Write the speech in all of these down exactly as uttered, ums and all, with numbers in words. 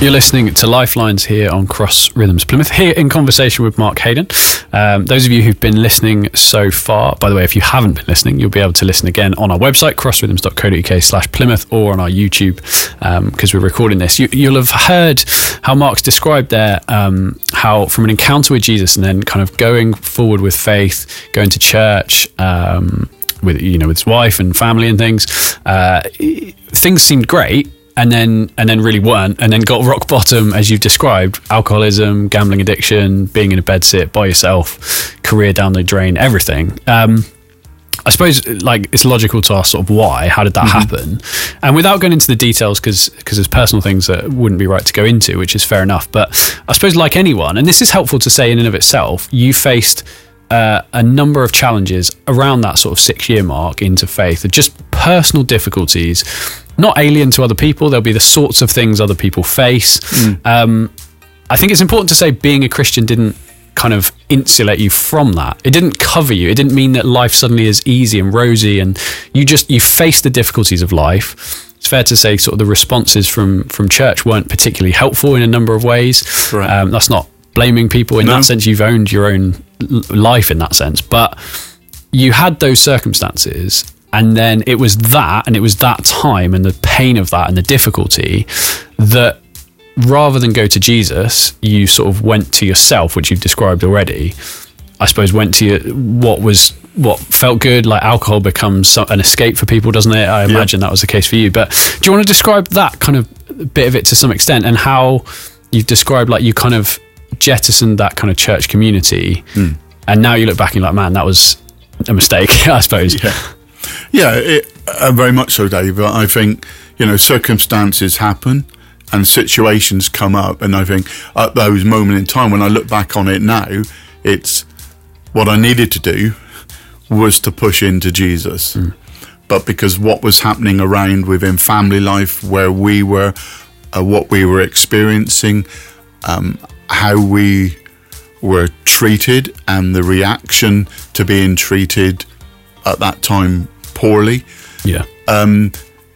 You're listening to Lifelines here on Cross Rhythms Plymouth, here in conversation with Mark Hayden. Um, those of you who've been listening so far, by the way, if you haven't been listening, you'll be able to listen again on our website, crossrhythms dot co dot uk slash Plymouth, or on our YouTube, because um, we're recording this. You, you'll have heard how Mark's described there, um, how from an encounter with Jesus and then kind of going forward with faith, going to church, um, with you know with his wife and family and things, uh, things seemed great. And then, and then really weren't, and then got rock bottom, as you've described: alcoholism, gambling addiction, being in a bed sit by yourself, career down the drain, everything. Um, I suppose, like, it's logical to ask sort of why. How did that mm-hmm. happen? And without going into the details, because because there's personal things that wouldn't be right to go into, which is fair enough. But I suppose, like anyone, and this is helpful to say in and of itself, you faced Uh, a number of challenges around that sort of six-year mark into faith, just personal difficulties, not alien to other people. There'll be the sorts of things other people face. Mm. Um, I think it's important to say being a Christian didn't kind of insulate you from that. It didn't cover you. It didn't mean that life suddenly is easy and rosy, and you just you faced the difficulties of life. It's fair to say sort of the responses from from church weren't particularly helpful in a number of ways. Right. Um, that's not blaming people in no. that sense. You've owned your own life in that sense, but you had those circumstances, and then it was that and it was that time and the pain of that and the difficulty that, rather than go to Jesus, you sort of went to yourself, which you've described already. I suppose went to your, what was what felt good, like alcohol becomes some, an escape for people, doesn't it? I imagine yeah. that was the case for you. But do you want to describe that kind of bit of it to some extent, and how you've described like you kind of jettisoned that kind of church community, mm. and now you look back and you're like, man, that was a mistake, I suppose. Yeah, yeah it, uh, very much so, Dave. I think, you know, circumstances happen and situations come up, and I think at those moments in time, when I look back on it now, it's what I needed to do was to push into Jesus. Mm. But because what was happening around within family life, where we were, uh, what we were experiencing, um, how we were treated, and the reaction to being treated at that time poorly, yeah, um,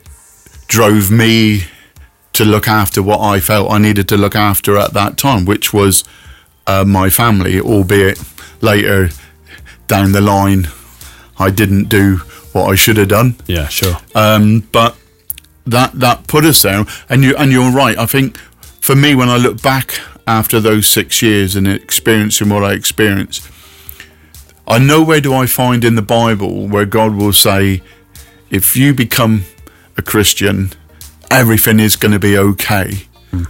drove me to look after what I felt I needed to look after at that time, which was uh, my family, albeit later down the line I didn't do what I should have done. Yeah, sure. Um, but that that put us there, and you and you're right. I think for me, when I look back after those six years and experiencing what I experienced, I nowhere do I find in the Bible where God will say, if you become a Christian, everything is going to be okay. Mm.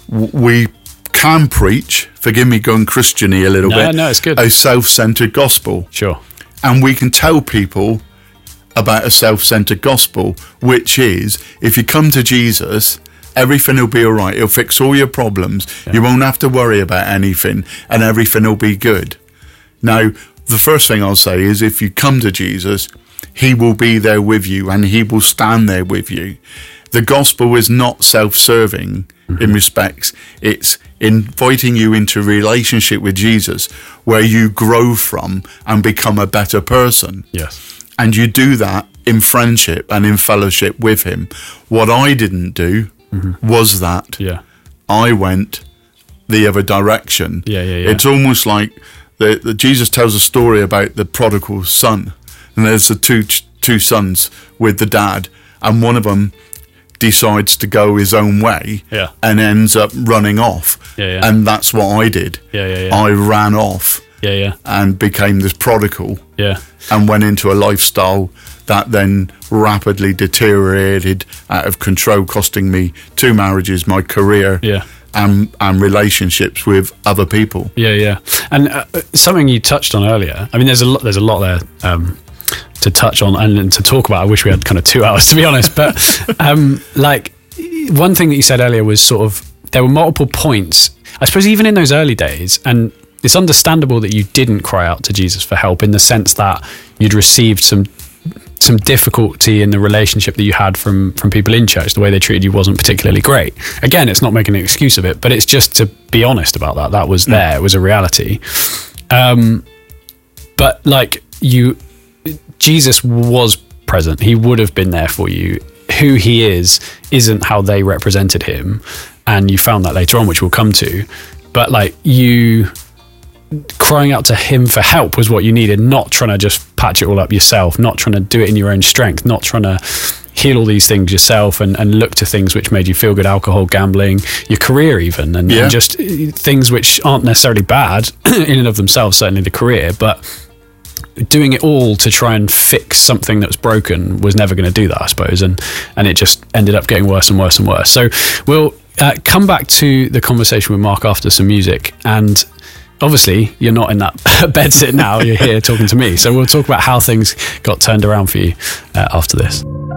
We can preach, forgive me going Christian-y a little no, bit, no, it's good. a self-centered gospel. Sure. And we can tell people about a self-centered gospel, which is, if you come to Jesus, everything will be all right. He'll fix all your problems. Yeah. You won't have to worry about anything, and everything will be good. Now, the first thing I'll say is, if you come to Jesus, he will be there with you, and he will stand there with you. The gospel is not self-serving mm-hmm. in respects. It's inviting you into relationship with Jesus, where you grow from and become a better person. Yes. And you do that in friendship and in fellowship with him. What I didn't do mm-hmm. was that. Yeah. I went the other direction. Yeah, yeah, yeah. It's almost like the, the Jesus tells a story about the prodigal son, and there's the two two sons with the dad, and one of them decides to go his own way yeah. and ends up running off. Yeah, yeah. And that's what I did. Yeah, yeah, yeah. I ran off. Yeah, yeah. And became this prodigal. Yeah. And went into a lifestyle that then rapidly deteriorated out of control, costing me two marriages, my career, yeah. and and relationships with other people. Yeah, yeah. And uh, something you touched on earlier. I mean, there's a lot. There's a lot there um, to touch on and, and to talk about. I wish we had kind of two hours, to be honest. But um, like one thing that you said earlier was sort of there were multiple points. I suppose even in those early days, and it's understandable that you didn't cry out to Jesus for help, in the sense that you'd received some some difficulty in the relationship that you had from from people in church. The way they treated you wasn't particularly great. Again, it's not making an excuse of it, but it's just to be honest about that. That was there. It was a reality. Um, but like you, Jesus was present. He would have been there for you. Who he is isn't how they represented him. and you found that later on, which we'll come to. But like you crying out to him for help was what you needed, not trying to just patch it all up yourself, not trying to do it in your own strength, not trying to heal all these things yourself and, and look to things which made you feel good, alcohol, gambling, your career even, and, yeah. and just things which aren't necessarily bad in and of themselves, certainly the career, but doing it all to try and fix something that was broken was never going to do that, I suppose, and and it just ended up getting worse and worse and worse. So we'll uh, come back to the conversation with Mark after some music, and obviously you're not in that bed sit now, you're here talking to me, so we'll talk about how things got turned around for you uh, after this.